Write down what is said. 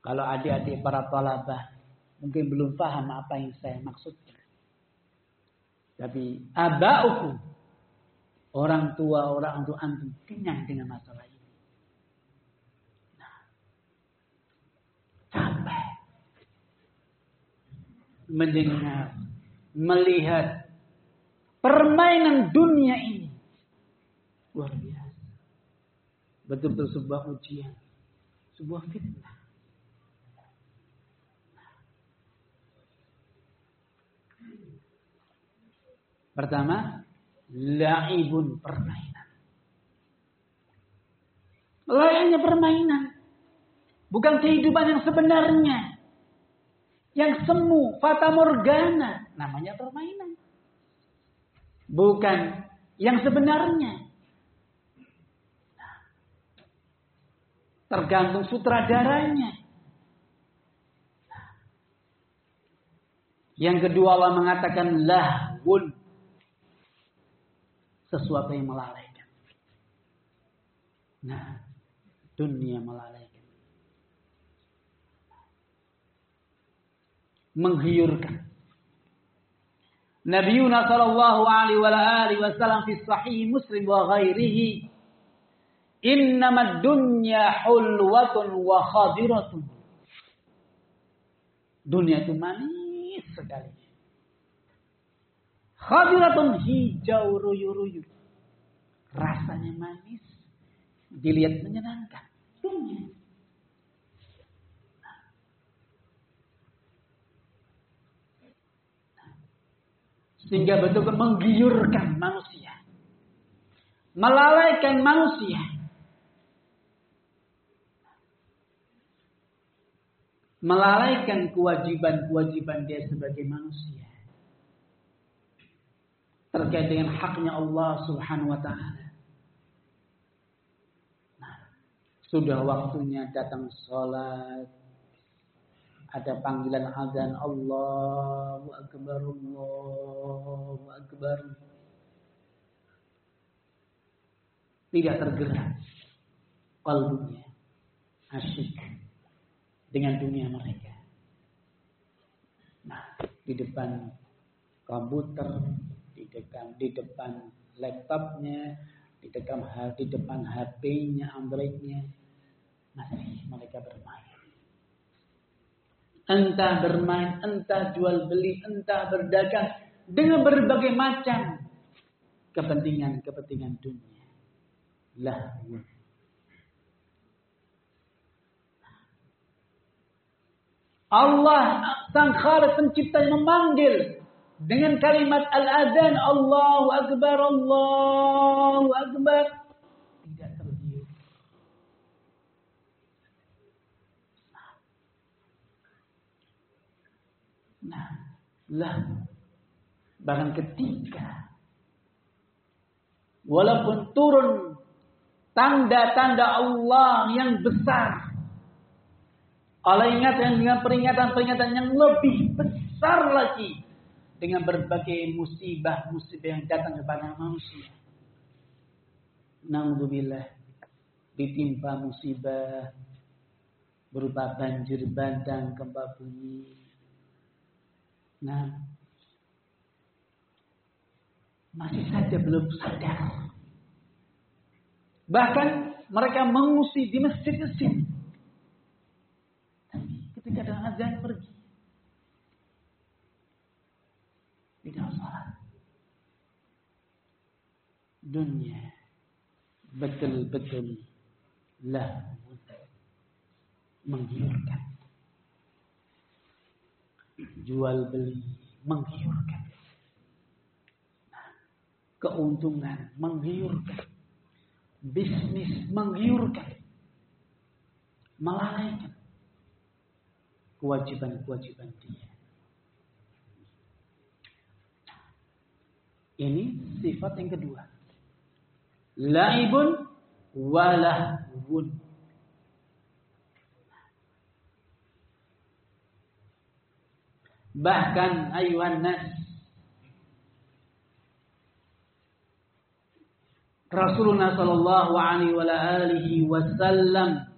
Kalau adik-adik para thalabah mungkin belum paham apa yang saya maksudkan. Tapi aba'ukum, orang tua antum kenyang dengan masalah ini. Nah, capek mendengar, melihat permainan dunia ini. Luar biasa. Betul-betul sebuah ujian, sebuah fitnah. Pertama, la'ibun, permainan. Layaknya permainan. Bukan kehidupan yang sebenarnya. Yang semu, fata morgana. Namanya permainan. Bukan yang sebenarnya. Tergantung sutradaranya. Yang kedua Allah mengatakan lahwun. Sesuatu yang melalaikan. Nah, dunia melalaikan. Menghiurkan. Nabiuna sallallahu alaihi wasallam fi sahih Muslim wa ghairihi, innamad dunya hulwatun wa khadiratun. Dunia itu manis sekali. Khadiratun, hijau ruyu-ruyu. Rasanya manis. Dilihat menyenangkan. Dunia. Sehingga betul-betul menggiurkan manusia. Melalaikan manusia. Melalaikan kewajiban-kewajiban dia sebagai manusia. Terkait dengan haknya Allah Subhanahu wa ta'ala. Nah, sudah waktunya datang sholat. Ada panggilan azan, Allahu Akbar, Allahu Akbar. Tidak tergerak qalbunya, asyik dengan dunia mereka. Nah, di depan komputer, di depan laptopnya, di depan HP-nya, Android-nya, masih mereka bermain. Entah bermain, entah jual beli, entah berdagang dengan berbagai macam kepentingan dunia. Lahwu. Allah sang Khaliq pencipta memanggil dengan kalimat al-adzan, Allahu Akbar, Allahu Akbar. Tidak tergiur. Nah, bahkan ketika walaupun turun tanda-tanda Allah yang besar, Allah ingatkan dengan peringatan-peringatan yang lebih besar lagi dengan berbagai musibah-musibah yang datang kepada manusia. Na'udzubillah, ditimpa musibah berupa banjir bandang, gempa bumi. Nah, masih saja belum sadar. Bahkan mereka mengungsi di masjid-masjid. Tapi ketika ada azan pergi. Tidak salat. Dunia betul-betul menggiurkan. Jual beli menggiurkan. Keuntungan menggiurkan. Bisnis menggiurkan. Melalaikan kewajiban-kewajiban dia. Ini sifat yang kedua. Laibun walahwun. Bahkan ayuhan nas, Rasulullah sallallahu alaihi wasallam